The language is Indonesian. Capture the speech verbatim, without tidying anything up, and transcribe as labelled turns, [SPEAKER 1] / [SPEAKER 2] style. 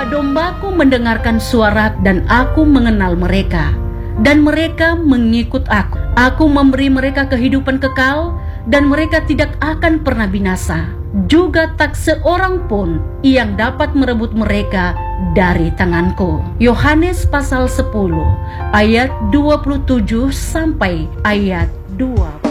[SPEAKER 1] Domba-dombaku mendengarkan suara dan aku mengenal mereka, dan mereka mengikut aku. Aku memberi mereka kehidupan kekal, dan mereka tidak akan pernah binasa. Juga tak seorang pun yang dapat merebut mereka dari tanganku. Yohanes pasal sepuluh ayat dua puluh tujuh sampai ayat dua puluh.